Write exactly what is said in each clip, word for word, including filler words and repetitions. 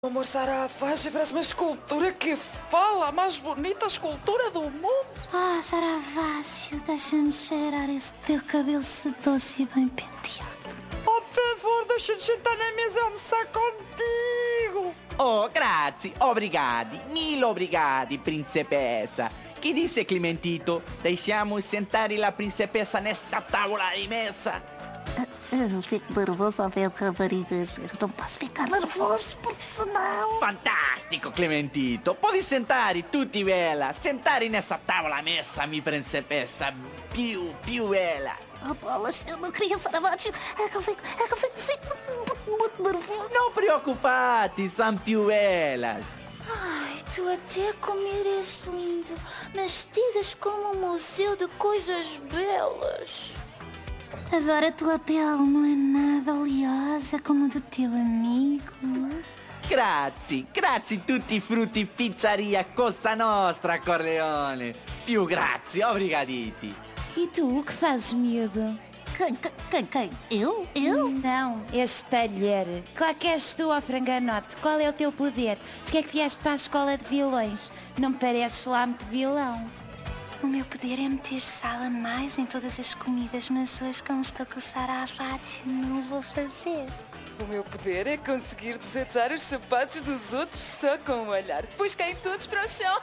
Amor, Sarafage parece uma escultura que fala, a mais bonita escultura do mundo. Ah, Saravaggio, deixa-me cheirar esse teu cabelo sedoso e bem penteado. Por favor, deixa de sentar na mesa e almoçar contigo. Oh, grazie, obrigati, mille obrigati, principessa. Che disse Clementito? Deixiamo sentare la principessa nesta tavola di mesa? Eu fico nervoso ao ver raparigas. Eu não posso ficar nervoso, porque senão... Fantastico, Clementito. Pode sentare tutti bella. Sentare nessa tavola messa, mi principessa. Più, più bella. Oh, bolas, eu não queria Saravaggio. É que eu fico, é que eu fico, fico muito, muito nervoso. Non preoccupati, são più bellas. Ai, tu até comer és lindo, mas tidas como um museu de coisas belas. Adoro a tua pele, não é nada oleosa como a do teu amigo. Grazie, grazie tutti i frutti pizzeria Cosa Nostra, Corleone. Più grazie, obrigaditi. E tu, o que fazes, miúdo? Quem, quem, quem, quem? Eu? Eu? Não, este talher. Claro que és tu, ó franganote. Qual é o teu poder? Porque é que vieste para a escola de vilões? Não me pareces lá muito vilão. O meu poder é meter sal a mais em todas as comidas, mas hoje, como estou com o Saravaggio, não vou fazer. O meu poder é conseguir desatar os sapatos dos outros só com um olhar. Depois caem todos para o chão.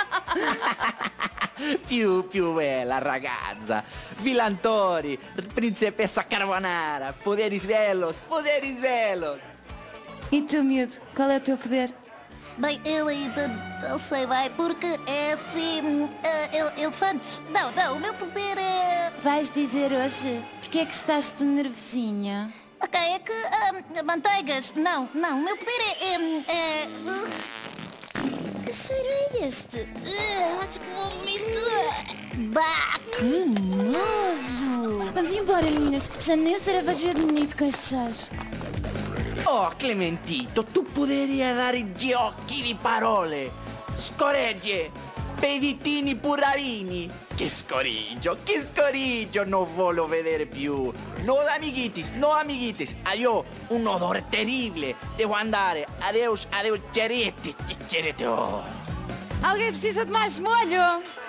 Più, più bella, ragazza. Villantori, principessa Carbonara. Poderes velos, poderes velos. E tu, miúdo, qual é o teu poder? Bem, eu ainda não sei bem, porque é assim... Uh, elefantes? Não, não, o meu poder é... Vais dizer hoje? Porque é que estás de nervosinha? Ok, é que... Uh, manteigas? Não, não, o meu poder é... é, é uh... Que cheiro é este? Uh, acho que vou vomitar. Bah, que nojo! Vamos embora, meninas. Já nem o Saravaggio é bonito com estes chás. Oh, Clementito, tu poderia dare gli occhi di parole. Scoregge, peditini puravini. Che scorigio, che scorigio, non voglio vedere più. No amiguitis, no amiguitis. Adiós, un odore terribile. Devo andare. Adeus, adeus, cerete, cerete. Oh. Alguém precisa de mais molho?